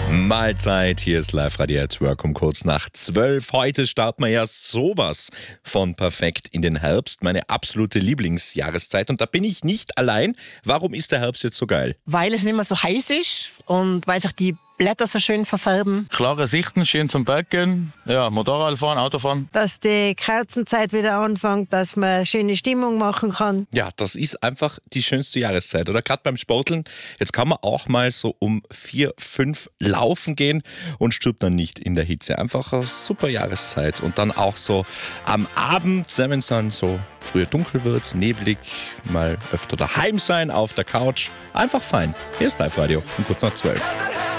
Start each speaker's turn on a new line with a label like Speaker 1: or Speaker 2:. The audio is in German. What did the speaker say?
Speaker 1: Mahlzeit, hier ist Live-Radio at Work um kurz nach 12. Heute starten wir ja sowas von perfekt in den Herbst, meine absolute Lieblingsjahreszeit. Und da bin ich nicht allein. Warum ist der Herbst jetzt so geil?
Speaker 2: Weil es nicht mehr so heiß ist und weil sich die Blätter so schön verfärben.
Speaker 3: Klare Sichten, schön zum Berg gehen, ja, Motorrad fahren, Auto fahren.
Speaker 4: Dass die Kerzenzeit wieder anfängt, dass man eine schöne Stimmung machen kann.
Speaker 1: Ja, das ist einfach die schönste Jahreszeit. Oder gerade beim Sporteln, jetzt kann man auch mal so um 4, 5 laufen gehen und stirbt dann nicht in der Hitze. Einfach eine super Jahreszeit. Und dann auch so am Abend, wenn es dann so früher dunkel wird, neblig, mal öfter daheim sein, auf der Couch. Einfach fein. Hier ist Live-Radio um kurz nach 12.